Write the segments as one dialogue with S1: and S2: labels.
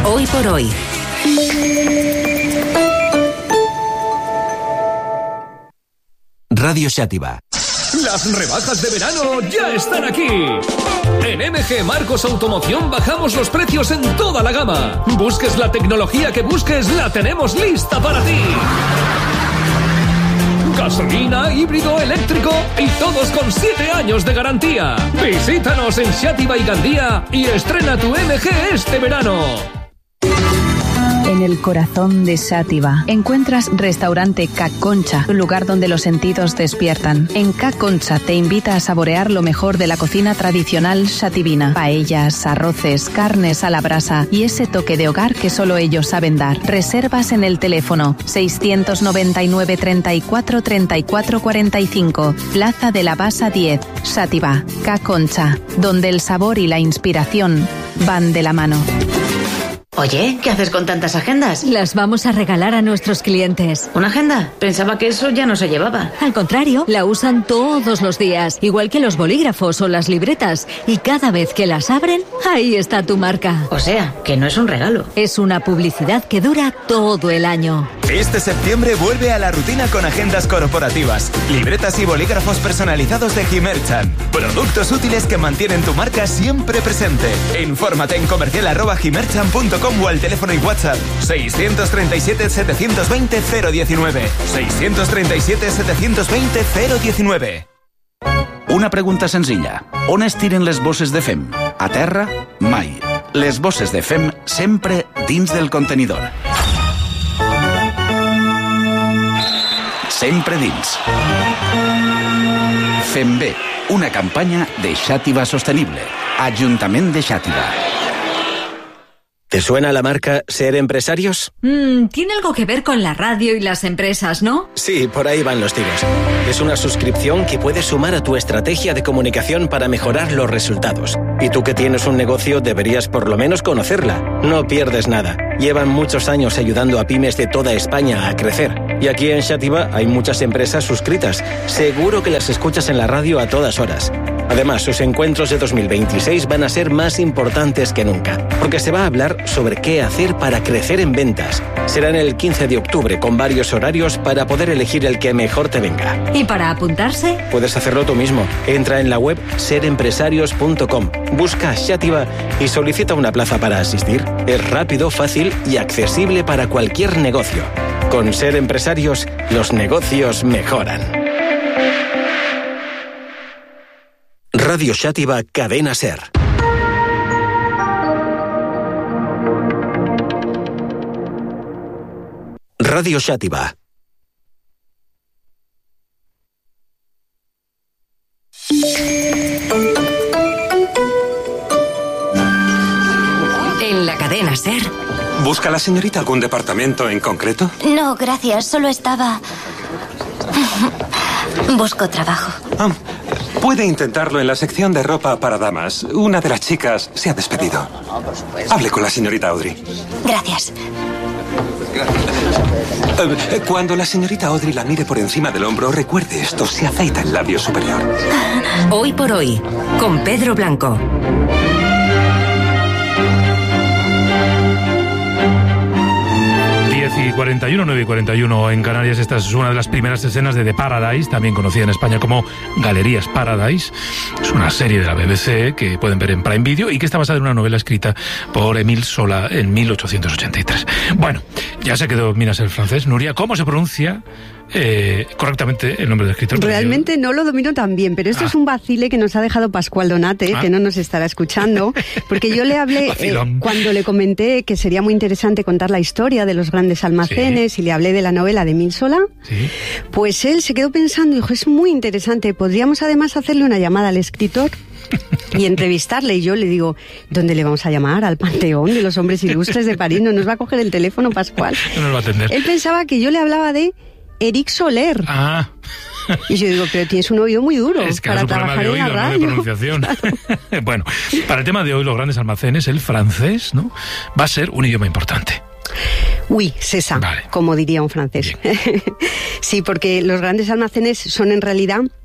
S1: Hoy por hoy.
S2: Radio Xàtiva.
S3: Las rebajas de verano ya están aquí. En MG Marcos Automoción bajamos los precios en toda la gama. Busques la tecnología que busques, la tenemos lista para ti. Gasolina, híbrido, eléctrico y todos con 7 años de garantía. Visítanos en Xàtiva y Gandía y estrena tu MG este verano.
S4: En el corazón de Xàtiva encuentras Restaurante Ca Concha, un lugar donde los sentidos despiertan. En Ca Concha te invita a saborear lo mejor de la cocina tradicional xativina. Paellas, arroces, carnes a la brasa y ese toque de hogar que solo ellos saben dar. Reservas en el teléfono 699 34 34 45, Plaza de la Basa 10, Xàtiva. Ca Concha, donde el sabor y la inspiración van de la mano.
S5: Oye, ¿qué haces con tantas agendas?
S6: Las vamos a regalar a nuestros clientes.
S5: ¿Una agenda? Pensaba que eso ya no se llevaba.
S6: Al contrario, la usan todos los días, igual que los bolígrafos o las libretas. Y cada vez que las abren, ahí está tu marca.
S5: O sea, que no es un regalo.
S6: Es una publicidad que dura todo el año.
S7: Este septiembre vuelve a la rutina con agendas corporativas, libretas y bolígrafos personalizados de Gimerchan. Productos útiles que mantienen tu marca siempre presente. Infórmate en comercial@gimerchan.com o al teléfono y WhatsApp 637 720 019. 637 720 019.
S2: Una pregunta senzilla. On es tiren les bosses de fem? A terra? Mai. Les bosses de fem sempre dins del contenidor. Sempre dins. Fem bé, una campanya de Xàtiva Sostenible. Ajuntament de Xàtiva.
S8: ¿Te suena la marca Ser Empresarios?
S6: Tiene algo que ver con la radio y las empresas, ¿no?
S8: Sí, por ahí van los tiros. Es una suscripción que puedes sumar a tu estrategia de comunicación para mejorar los resultados. Y tú que tienes un negocio deberías por lo menos conocerla. No pierdes nada. Llevan muchos años ayudando a pymes de toda España a crecer. Y aquí en Xàtiva hay muchas empresas suscritas. Seguro que las escuchas en la radio a todas horas. Además, sus encuentros de 2026 van a ser más importantes que nunca, porque se va a hablar sobre qué hacer para crecer en ventas. Serán el 15 de octubre con varios horarios para poder elegir el que mejor te venga.
S6: ¿Y para apuntarse?
S8: Puedes hacerlo tú mismo. Entra en la web serempresarios.com, busca Xàtiva y solicita una plaza para asistir. Es rápido, fácil y accesible para cualquier negocio. Con Ser Empresarios, los negocios mejoran. Radio Xàtiva, Cadena Ser. Radio Xàtiva.
S1: En la Cadena Ser.
S9: ¿Busca la señorita algún departamento en concreto?
S10: No, gracias. Solo estaba... Busco trabajo.
S9: Puede intentarlo en la sección de ropa para damas. Una de las chicas se ha despedido. Hable con la señorita Audrey.
S10: Gracias.
S9: Cuando la señorita Audrey la mire por encima del hombro, recuerde esto, se afeita el labio superior.
S1: Hoy por hoy, con Pedro Blanco.
S11: 10:41, 9:41 en Canarias. Esta es una de las primeras escenas de The Paradise, también conocida en España como Galerías Paradise. Es una serie de la BBC que pueden ver en Prime Video y que está basada en una novela escrita por Émile Zola en 1883. Bueno, ya se quedó miras el francés. Nuria, ¿cómo se pronuncia correctamente el nombre del escritor?
S12: Realmente no lo domino tan bien, pero esto es un vacile que nos ha dejado Pascual Donate, que no nos estará escuchando, porque yo le hablé, cuando le comenté que sería muy interesante contar la historia de los grandes almacenes, y le hablé de la novela de Émile Zola, pues él se quedó pensando y dijo, es muy interesante, podríamos además hacerle una llamada al escritor y entrevistarle. Y yo le digo, ¿dónde le vamos a llamar? Al Panteón de los Hombres Ilustres de París. No nos va a coger el teléfono, Pascual.
S11: No nos va a atender.
S12: Él pensaba que yo le hablaba de Éric Soler. Y yo digo, pero tienes un oído muy duro para trabajar en la radio.
S11: No de pronunciación. Claro. Bueno, para el tema de hoy, los grandes almacenes, el francés, ¿no? Va a ser un idioma importante.
S12: Oui, c'est ça, como diría un francés. Sí, porque los grandes almacenes son en realidad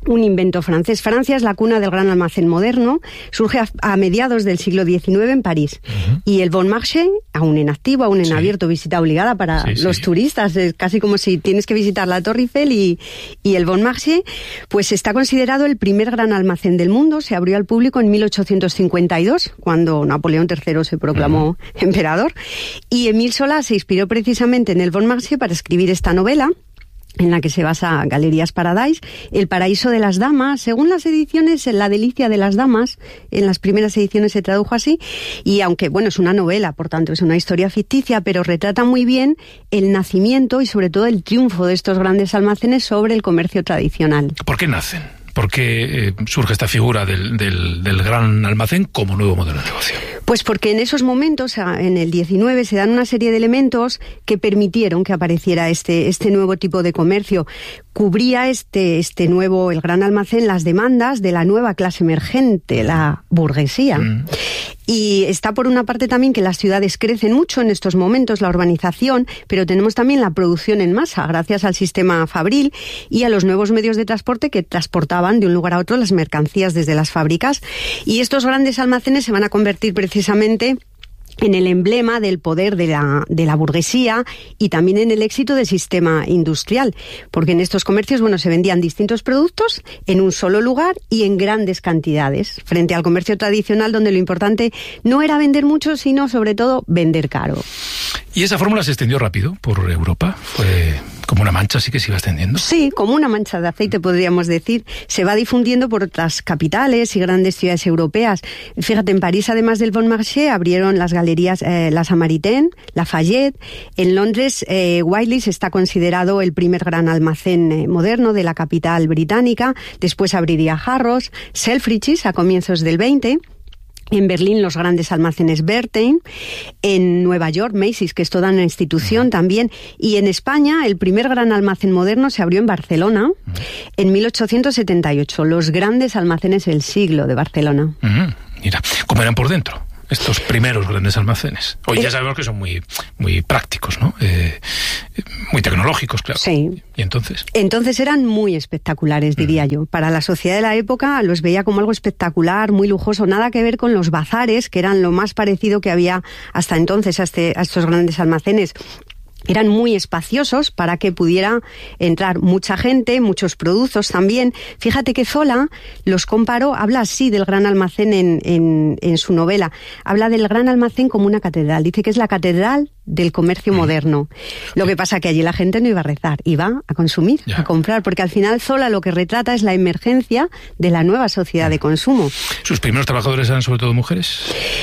S12: un invento francés. Francia es la cuna del gran almacén moderno, surge a mediados del siglo XIX en París. Y el Bon Marché, aún en activo, aún en abierto, visita obligada para los turistas, es casi como si tienes que visitar la Torre Eiffel y el Bon Marché, pues está considerado el primer gran almacén del mundo, se abrió al público en 1852, cuando Napoleón III se proclamó emperador, y Émile Zola se inspiró precisamente en el Bon Marché para escribir esta novela, en la que se basa Galerías Paradise, El paraíso de las damas. Según las ediciones, La delicia de las damas, en las primeras ediciones se tradujo así, y aunque, bueno, es una novela, por tanto es una historia ficticia, pero retrata muy bien el nacimiento y sobre todo el triunfo de estos grandes almacenes sobre el comercio tradicional.
S11: ¿Por qué nacen? ¿Por qué surge esta figura del gran almacén como nuevo modelo de negocio?
S12: Pues porque en esos momentos, en el 19, se dan una serie de elementos que permitieron que apareciera este nuevo tipo de comercio. Cubría este nuevo, el gran almacén, las demandas de la nueva clase emergente, la burguesía. Y está por una parte también que las ciudades crecen mucho en estos momentos, la urbanización, pero tenemos también la producción en masa, gracias al sistema fabril y a los nuevos medios de transporte que transportaban de un lugar a otro las mercancías desde las fábricas. Y estos grandes almacenes se van a convertir precisamente en el emblema del poder de la burguesía y también en el éxito del sistema industrial, porque en estos comercios, bueno, se vendían distintos productos en un solo lugar y en grandes cantidades, frente al comercio tradicional, donde lo importante no era vender mucho, sino sobre todo vender caro.
S11: ¿Y esa fórmula se extendió rápido por Europa? ¿Fue como una mancha, así que se iba extendiendo?
S12: Sí, como una mancha de aceite, podríamos decir. Se va difundiendo por otras capitales y grandes ciudades europeas. Fíjate, en París, además del Bon Marché, abrieron las galerías La Samaritaine, Lafayette. En Londres, Whiteley's está considerado el primer gran almacén moderno de la capital británica. Después abriría Harrods, Selfridges a comienzos del 20. En Berlín, los grandes almacenes Bertheim. En Nueva York, Macy's, que es toda una institución también. Y en España, el primer gran almacén moderno se abrió en Barcelona en 1878. Los grandes almacenes del siglo de Barcelona.
S11: Mira, ¿cómo eran por dentro estos primeros grandes almacenes? Hoy ya sabemos que son muy, muy prácticos, ¿no? Muy tecnológicos, claro.
S12: Sí.
S11: ¿Y entonces?
S12: Entonces eran muy espectaculares, diría yo. Para la sociedad de la época los veía como algo espectacular, muy lujoso, nada que ver con los bazares, que eran lo más parecido que había hasta entonces a estos grandes almacenes. Eran muy espaciosos para que pudiera entrar mucha gente, muchos productos también. Fíjate que Zola los comparó, habla así del gran almacén en su novela. Habla del gran almacén como una catedral. Dice que es la catedral del comercio moderno. Lo que pasa que allí la gente no iba a rezar, iba a consumir, a comprar, porque al final Zola lo que retrata es la emergencia de la nueva sociedad de consumo.
S11: ¿Sus primeros trabajadores eran sobre todo mujeres?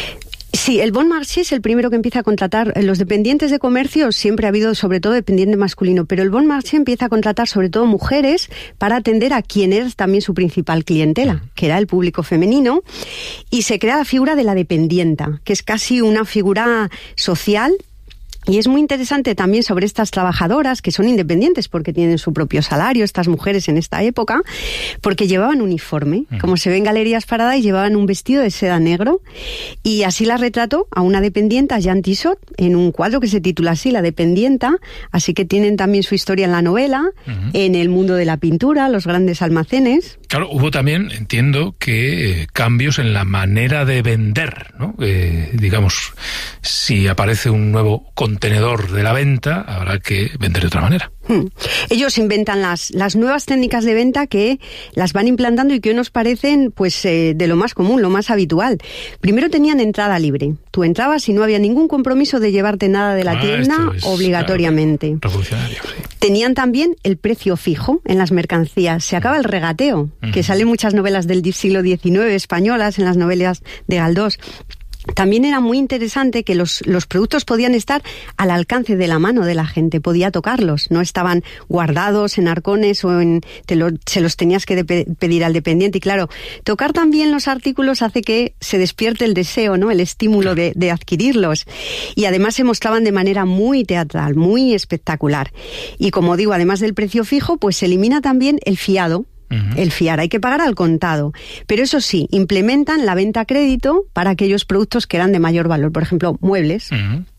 S12: Sí, el Bon Marché es el primero que empieza a contratar. Los dependientes de comercio siempre ha habido sobre todo dependiente masculino, pero el Bon Marché empieza a contratar sobre todo mujeres para atender a quien era también su principal clientela, que era el público femenino, y se crea la figura de la dependienta, que es casi una figura social. Y es muy interesante también sobre estas trabajadoras que son independientes porque tienen su propio salario, estas mujeres en esta época, porque llevaban uniforme. Como se ve en Galerías Paradise, llevaban un vestido de seda negro y así la retrató a una dependienta, Jean Tissot, en un cuadro que se titula así, La dependienta, así que tienen también su historia en la novela, en el mundo de la pintura, los grandes almacenes.
S11: Claro, hubo también, entiendo, que cambios en la manera de vender, ¿no? Digamos, si aparece un nuevo contenedor de la venta, habrá que vender de otra manera.
S12: Ellos inventan las nuevas técnicas de venta que las van implantando y que hoy nos parecen pues de lo más común, lo más habitual. Primero tenían entrada libre. Tú entrabas y no había ningún compromiso de llevarte nada de la tienda obligatoriamente.
S11: Claro, revolucionario, sí.
S12: Tenían también el precio fijo en las mercancías. Se acaba el regateo, que sale en muchas novelas del siglo XIX españolas, en las novelas de Galdós. También era muy interesante que los productos podían estar al alcance de la mano de la gente, podía tocarlos, no estaban guardados en arcones o se los tenías que pedir al dependiente. Y claro, tocar también los artículos hace que se despierte el deseo, ¿no? El estímulo de adquirirlos. Y además se mostraban de manera muy teatral, muy espectacular. Y como digo, además del precio fijo, pues se elimina también el fiado. El fiar, hay que pagar al contado. Pero eso sí, implementan la venta a crédito para aquellos productos que eran de mayor valor, por ejemplo, muebles.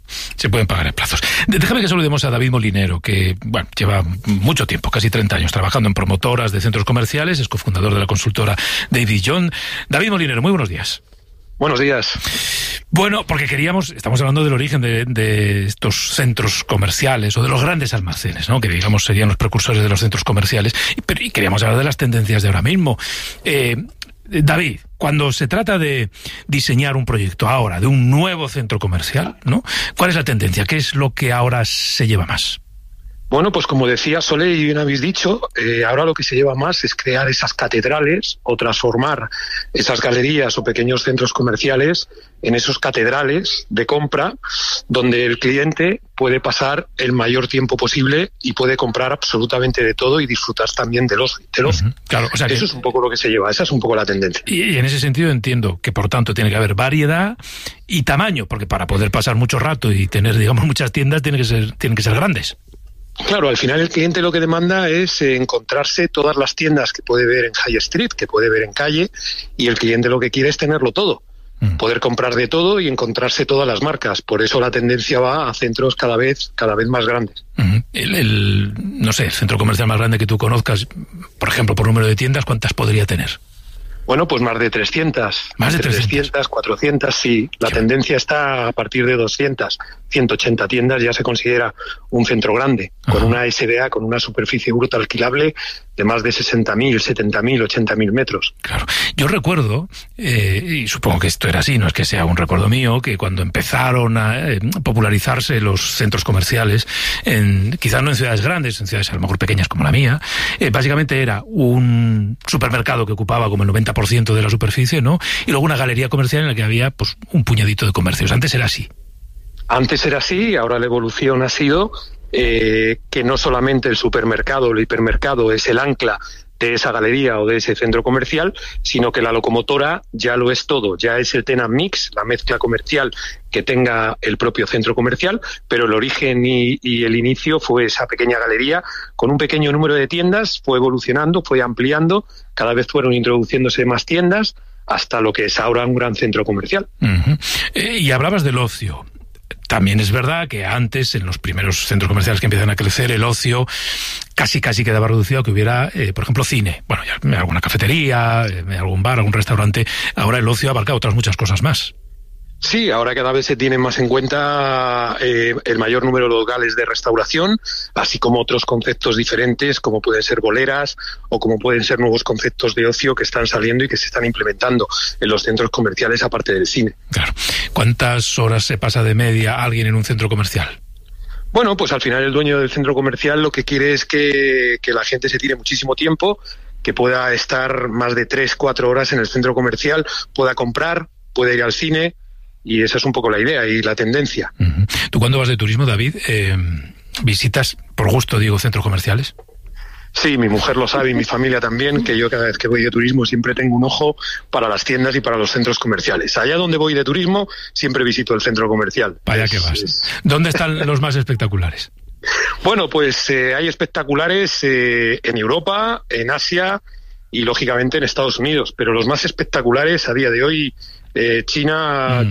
S11: se pueden pagar en plazos. Déjame que saludemos a David Molinero, que lleva mucho tiempo, casi 30 años, trabajando en promotoras de centros comerciales, es cofundador de la consultora David John. David Molinero, muy buenos días.
S13: Buenos días.
S11: Bueno, porque estamos hablando del origen de estos centros comerciales o de los grandes almacenes, ¿no? Que digamos serían los precursores de los centros comerciales, y queríamos hablar de las tendencias de ahora mismo. David, cuando se trata de diseñar un proyecto ahora, de un nuevo centro comercial, ¿no? ¿Cuál es la tendencia? ¿Qué es lo que ahora se lleva más?
S13: Bueno, pues como decía Sole y bien habéis dicho, ahora lo que se lleva más es crear esas catedrales o transformar esas galerías o pequeños centros comerciales en esos catedrales de compra donde el cliente puede pasar el mayor tiempo posible y puede comprar absolutamente de todo y disfrutar también del ocio.
S11: Claro, o sea
S13: eso es un poco lo que se lleva, esa es un poco la tendencia.
S11: Y en ese sentido entiendo que por tanto tiene que haber variedad y tamaño, porque para poder pasar mucho rato y tener, digamos, muchas tiendas tienen que ser grandes.
S13: Claro, al final el cliente lo que demanda es encontrarse todas las tiendas que puede ver en High Street, que puede ver en calle, y el cliente lo que quiere es tenerlo todo, poder comprar de todo y encontrarse todas las marcas. Por eso la tendencia va a centros cada vez más grandes.
S11: No sé, el centro comercial más grande que tú conozcas, por ejemplo, por número de tiendas, ¿cuántas podría tener?
S13: Bueno, pues más de 300.
S11: Más de
S13: 300, 400, sí. La tendencia está a partir de 200. 180 tiendas ya se considera un centro grande, con una SDA, con una superficie bruta alquilable de más de 60.000, 70.000, 80.000 metros.
S11: Claro. Yo recuerdo, y supongo que esto era así, no es que sea un recuerdo mío, que cuando empezaron a popularizarse los centros comerciales, quizás no en ciudades grandes, en ciudades a lo mejor pequeñas como la mía, básicamente era un supermercado que ocupaba como el 90% de la superficie, ¿no? Y luego una galería comercial en la que había pues un puñadito de comercios. Antes era así.
S13: Antes era así, ahora la evolución ha sido que no solamente el supermercado o el hipermercado es el ancla de esa galería o de ese centro comercial, sino que la locomotora ya lo es todo, ya es el tenant mix, la mezcla comercial que tenga el propio centro comercial, pero el origen y el inicio fue esa pequeña galería con un pequeño número de tiendas, fue evolucionando, fue ampliando, cada vez fueron introduciéndose más tiendas hasta lo que es ahora un gran centro comercial.
S11: Y hablabas del ocio. También es verdad que antes, en los primeros centros comerciales que empiezan a crecer, el ocio casi quedaba reducido a que hubiera, por ejemplo, cine. Bueno, ya alguna cafetería, algún bar, algún restaurante. Ahora el ocio abarca otras muchas cosas más.
S13: Sí, ahora cada vez se tiene más en cuenta el mayor número de locales de restauración, así como otros conceptos diferentes, como pueden ser boleras o como pueden ser nuevos conceptos de ocio que están saliendo y que se están implementando en los centros comerciales aparte del cine.
S11: Claro. ¿Cuántas horas se pasa de media alguien en un centro comercial?
S13: Bueno, pues al final el dueño del centro comercial lo que quiere es que la gente se tire muchísimo tiempo, que pueda estar más de 3-4 horas en el centro comercial, pueda comprar, pueda ir al cine. Y esa es un poco la idea y la tendencia.
S11: ¿Tú cuando vas de turismo, David, visitas, por gusto digo, centros comerciales?
S13: Sí, mi mujer lo sabe y mi familia también, que yo cada vez que voy de turismo siempre tengo un ojo para las tiendas y para los centros comerciales. Allá donde voy de turismo siempre visito el centro comercial.
S11: Vaya que vas. ¿Dónde están los más espectaculares?
S13: Bueno, pues hay espectaculares en Europa, en Asia y lógicamente en Estados Unidos, pero los más espectaculares a día de hoy China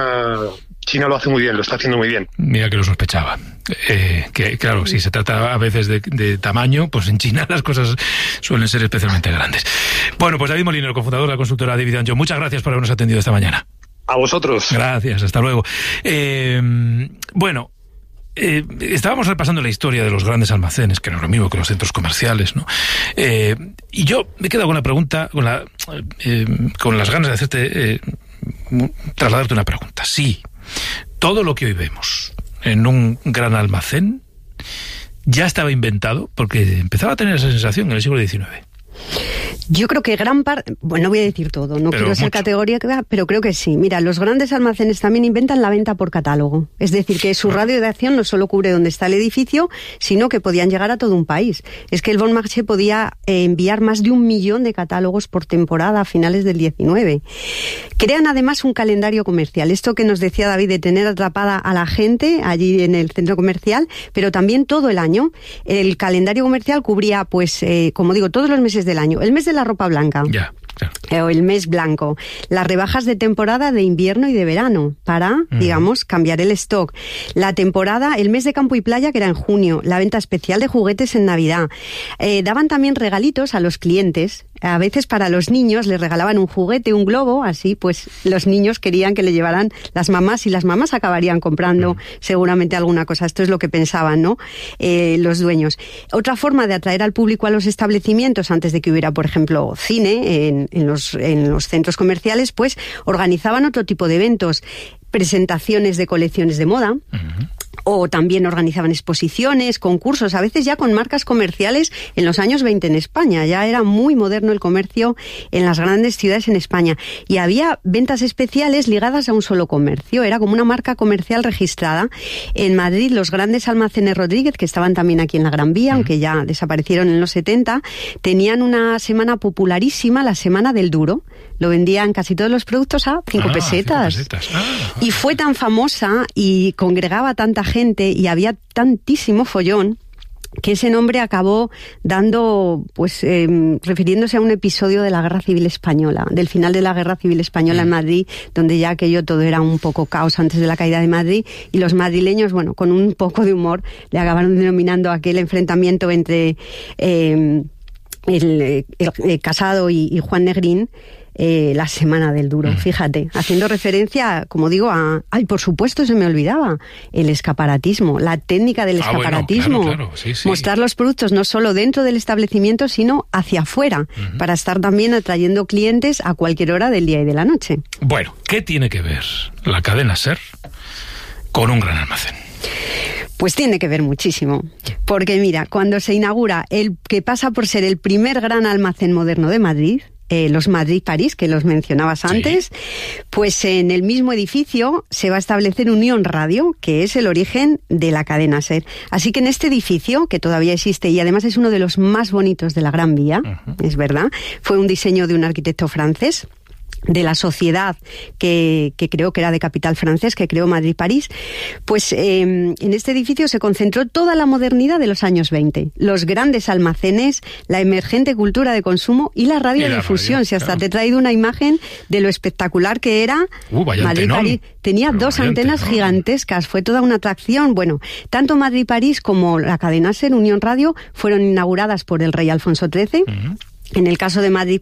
S13: lo hace muy bien, lo está haciendo muy bien.
S11: Mira que lo sospechaba. Que claro, si se trata a veces de tamaño, pues en China las cosas suelen ser especialmente grandes. Bueno, pues David Molinero, cofundador de la consultora David John, muchas gracias por habernos atendido esta mañana.
S13: A vosotros.
S11: Gracias, hasta luego. Bueno, estábamos repasando la historia de los grandes almacenes, que no es lo mismo que los centros comerciales, ¿no? Y yo me he quedado con la pregunta, con las ganas de hacerte, trasladarte una pregunta. Sí, todo lo que hoy vemos en un gran almacén ya estaba inventado, porque empezaba a tener esa sensación en el siglo XIX.
S12: Yo creo que gran parte, bueno, no voy a decir todo, no quiero ser categórica, pero creo que sí. Mira, los grandes almacenes también inventan la venta por catálogo. Es decir, que su radio de acción no solo cubre donde está el edificio, sino que podían llegar a todo un país. Es que el Bon Marché podía enviar más de 1 millón de catálogos por temporada a finales del 19. Crean además un calendario comercial. Esto que nos decía David de tener atrapada a la gente allí en el centro comercial, pero también todo el año. El calendario comercial cubría, pues, como digo, todos los meses del año. El mes de la ropa blanca. o el mes blanco. Las rebajas de temporada de invierno y de verano para, digamos, cambiar el stock. La temporada, el mes de campo y playa, que era en junio. La venta especial de juguetes en Navidad. Daban también regalitos a los clientes. A veces para los niños les regalaban un juguete, un globo, así pues los niños querían que le llevaran las mamás y las mamás acabarían comprando seguramente alguna cosa. Esto es lo que pensaban, ¿no? Los dueños. Otra forma de atraer al público a los establecimientos antes de que hubiera, por ejemplo, cine en los centros comerciales, pues organizaban otro tipo de eventos, presentaciones de colecciones de moda. O también organizaban exposiciones, concursos, a veces ya con marcas comerciales en los años 20 en España. Ya era muy moderno el comercio en las grandes ciudades en España. Y había ventas especiales ligadas a un solo comercio. Era como una marca comercial registrada. En Madrid, los grandes almacenes Rodríguez, que estaban también aquí en la Gran Vía, aunque ya desaparecieron en los 70, tenían una semana popularísima, la Semana del Duro. Lo vendían casi todos los productos a 5 pesetas. 5 pesetas. Y fue tan famosa y congregaba tanta gente y había tantísimo follón que ese nombre acabó dando, pues, refiriéndose a un episodio de la Guerra Civil Española, del final de la Guerra Civil Española en Madrid, donde ya aquello todo era un poco caos antes de la caída de Madrid, y los madrileños, bueno, con un poco de humor, le acabaron denominando aquel enfrentamiento entre Casado y Juan Negrín, la Semana del Duro, fíjate, haciendo referencia, como digo, ay, por supuesto, se me olvidaba, el escaparatismo, la técnica del escaparatismo,
S11: bueno, claro, sí.
S12: Mostrar los productos no solo dentro del establecimiento, sino hacia afuera, para estar también atrayendo clientes a cualquier hora del día y de la noche.
S11: Bueno, ¿qué tiene que ver la cadena SER con un gran almacén?
S12: Pues tiene que ver muchísimo, porque mira, cuando se inaugura el que pasa por ser el primer gran almacén moderno de Madrid, los Madrid-París, que los mencionabas antes, pues en el mismo edificio se va a establecer Unión Radio, que es el origen de la cadena SER. Así que en este edificio, que todavía existe y además es uno de los más bonitos de la Gran Vía, es verdad, fue un diseño de un arquitecto francés, de la sociedad que creo que era de capital francés, que creó Madrid-París, pues en este edificio se concentró toda la modernidad de los años 20. Los grandes almacenes, la emergente cultura de consumo y la radiodifusión. Si hasta te he traído una imagen de lo espectacular que era Madrid-París. Tenía dos antenas gigantescas, fue toda una atracción. Bueno, tanto Madrid-París como la cadena SER, Unión Radio, fueron inauguradas por el rey Alfonso XIII. En el caso de Madrid